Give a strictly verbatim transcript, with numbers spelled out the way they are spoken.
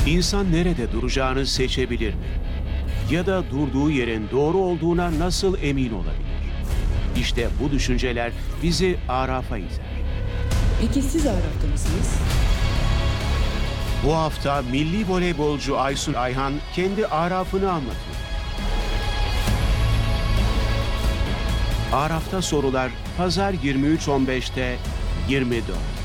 İnsan nerede duracağını seçebilir mi? Ya da durduğu yerin doğru olduğuna nasıl emin olabilir? İşte bu düşünceler bizi Araf'a iter. Peki siz Araf'ta mısınız? Bu hafta milli voleybolcu Aysun Ayhan kendi Araf'ını anlatıyor. Araf'ta sorular Pazar yirmi üç on beşte yirmi dört.